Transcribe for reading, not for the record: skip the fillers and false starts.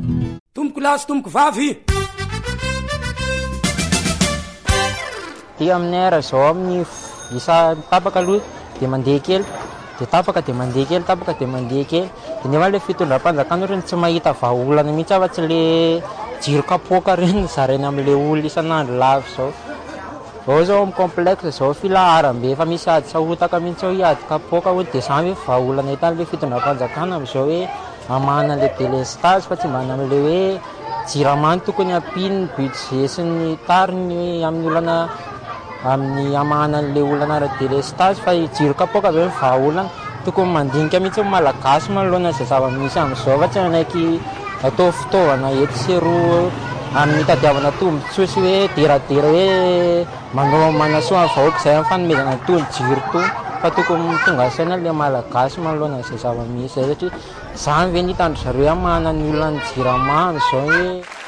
tomboko lahy sy tomboko vavy ty aminay ara zao amin'ny isa tapaka aloha dia mandeha kely dia tapaka dia mandeha kely tapaka dia mandeha kely dia nefa le fitondram-panjakana reny tsy mahita vahaolana mihitsy afa-tsy le jiro kapoaka reny zarainy amin'le olo isan'andro lavy zao. Ao zao amin'ny complexe zao filaharam-be efa misy ady sahotaka mihitsy ao hiady kapoaka ho dia zany hoe vahaolana hitany le fitondram-panjakana amin'izao hoe amana le délestage fa tsy mbana amin'le hoe jiramany tokony ampiny ny budget sy ny tariny amin'ny olana amin'ny amanan'le olana ara-délestage fa jiro kapoaka avy hoe vahaolana tokony mandinika mihitsy malagasy manoloana izay zava-misy amin'izao fa tsy manaiky atao fitaovana ety sy roa amin'ny tadiavana tombontsoa hoe deradera hoe manao manasoa ny vahoaka izay amin'ny fanomezana ny tolo-jiro tony fa tokony tonga saina le malagasy manoloana izay zava-misy zay satria izany ve ny hitandry zareo amanan'ny olona ny jirama amin'izao hoe